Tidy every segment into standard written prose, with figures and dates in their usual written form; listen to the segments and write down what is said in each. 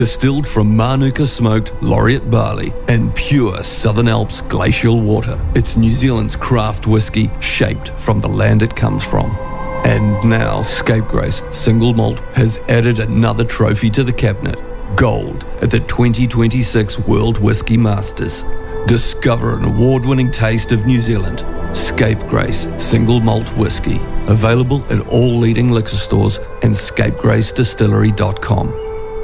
Distilled from Manuka smoked laureate barley and pure Southern Alps glacial water, it's New Zealand's craft whisky shaped from the land it comes from. And now Scapegrace Single Malt has added another trophy to the cabinet, gold at the 2026 World Whisky Masters. Discover an award-winning taste of New Zealand. Scapegrace Single Malt Whisky, available at all leading liquor stores and scapegracedistillery.com.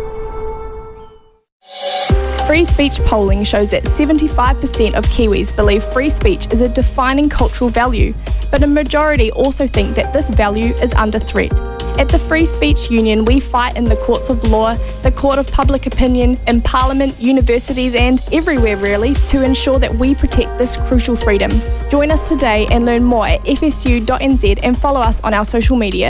Free speech polling shows that 75% of Kiwis believe free speech is a defining cultural value, but a majority also think that this value is under threat. At the Free Speech Union, we fight in the courts of law, the court of public opinion, in Parliament, universities and everywhere really to ensure that we protect this crucial freedom. Join us today and learn more at fsu.nz and follow us on our social media.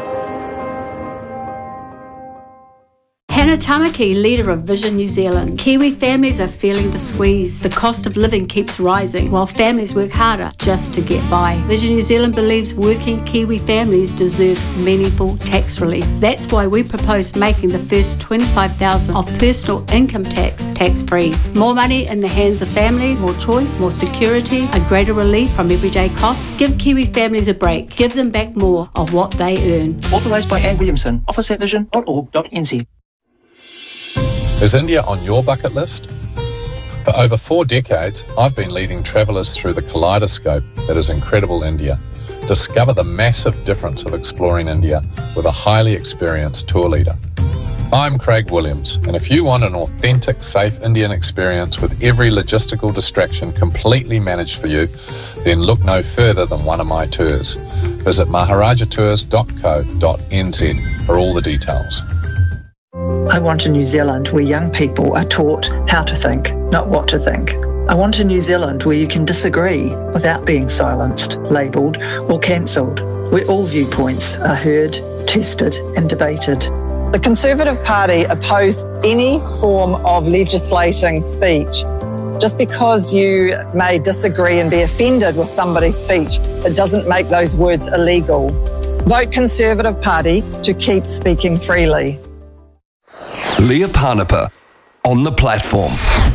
Hannah Tamaki, leader of Vision New Zealand. Kiwi families are feeling the squeeze. The cost of living keeps rising while families work harder just to get by. Vision New Zealand believes working Kiwi families deserve meaningful tax relief. That's why we propose making the first $25,000 of personal income tax-free. More money in the hands of family, more choice, more security, a greater relief from everyday costs. Give Kiwi families a break. Give them back more of what they earn. Authorised by Anne Williamson. Office at vision.org.nz. Is India on your bucket list? For over 4 decades, I've been leading travellers through the kaleidoscope that is incredible India. Discover the massive difference of exploring India with a highly experienced tour leader. I'm Craig Williams, and if you want an authentic, safe Indian experience with every logistical distraction completely managed for you, then look no further than one of my tours. Visit maharajatours.co.nz for all the details. I want a New Zealand where young people are taught how to think, not what to think. I want a New Zealand where you can disagree without being silenced, labelled or cancelled, where all viewpoints are heard, tested and debated. The Conservative Party oppose any form of legislating speech. Just because you may disagree and be offended with somebody's speech, it doesn't make those words illegal. Vote Conservative Party to keep speaking freely. Leah Parnapa on the platform.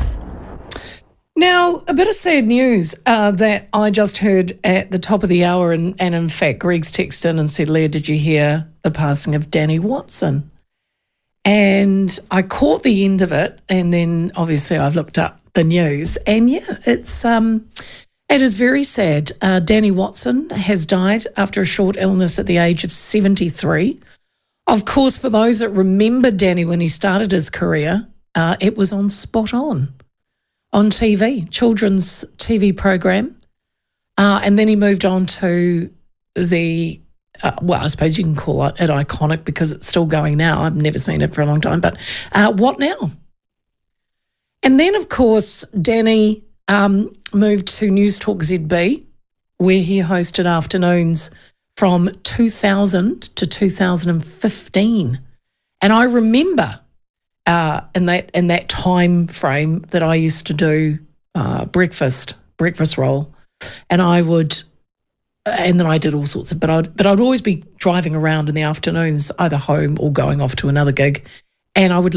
Now, a bit of sad news that I just heard at the top of the hour, and in fact, Greg's texted in and said, Leah, did you hear the passing of Danny Watson? And I caught the end of it, and then obviously I've looked up the news, and yeah, it is very sad. Danny Watson has died after a short illness at the age of 73. Of course, for those that remember Danny when he started his career, it was on Spot On TV, children's TV program. And then he moved on to the, I suppose you can call it iconic because it's still going now. I've never seen it for a long time, but What Now? And then, of course, Danny moved to News Talk ZB, where he hosted afternoons from 2000 to 2015. And I remember in that time frame that I used to do breakfast roll, and then I did all sorts of, but I'd always be driving around in the afternoons, either home or going off to another gig, and I would